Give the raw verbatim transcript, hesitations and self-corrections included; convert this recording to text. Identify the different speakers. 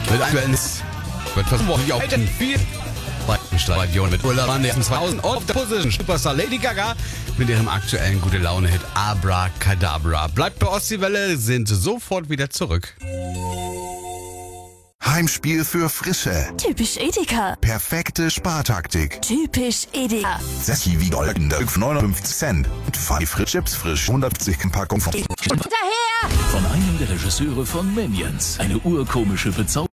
Speaker 1: Mit aktuellen wird versucht, auch viel Streitvision mit Ulla Rande zweitausend auf der Position Superstar Lady Gaga mit ihrem aktuellen Gute-Laune-Hit Abracadabra. Bleibt bei Ostseewelle, sind sofort wieder zurück.
Speaker 2: Heimspiel für Frische.
Speaker 3: Typisch Edeka.
Speaker 2: Perfekte Spartaktik.
Speaker 3: Typisch Edeka.
Speaker 2: Sessi wie goldene neunundfünfzig Cent. Zwei Frischchips frisch. hundertfünfzig Packung von...
Speaker 3: Hinterher!
Speaker 4: Von einem der Regisseure von Minions. Eine urkomische Bezauberung.